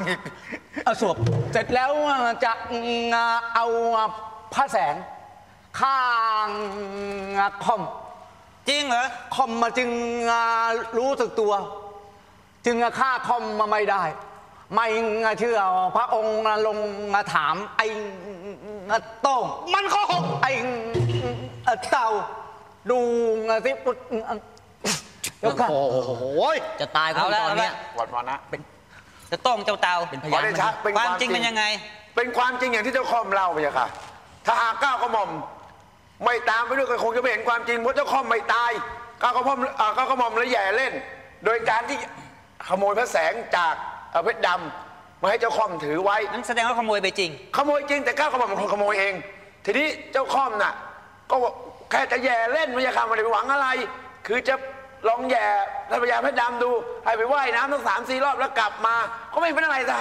อีกสวบเสร็จแล้วจะเอาพระแสงข้างคอมจริงเหรอคอมมาจึงรู้สึกตัว จึงฆ่าคอมมาไม่ได้ ไม่เชื่อพระองค์ลงถามไอ้โต้งมันโกหกไอ้เต่าดูสิปุ๊ดเดี๋ยวก่อนโอ้โหจะตายก็ตอนเนี้ยวัดวานะจะต้องเจ้าเตาเป็นพขอยานเดชะเป็นความจริงเป็นยังไงเป็นความจริงอย่างที่เจ้าคอมเล่าไปอะค่ะ ถ้าหากก้าวกระหม่อมไม่ตามไปด้วยก็คงจะไม่เห็นความจริงเพราะเจ้าคอมไม่ตายก้าวกระหม่อมแล้วแย่เล่น โดยการที่ขโมยพระแสงจากเพชรดำมาให้เจ้าคอมถือไว้นั่นแสดงว่าขโมยไปจริงขโมยจริงแต่ก้าวกระหม่อมเป็นคนขโมยเอง ทีนี้เจ้าคอมน่ะก็แค่จะแย่เล่นไม่ใช่ค่ะไม่ได้ไปหวังอะไร คือจะลองแย่ท่านพญาเพชรดำดูให้ไปว่ายน้ำทั้ง3-4 รอบแล้วกลับมาก็ไม่เป็นอะไร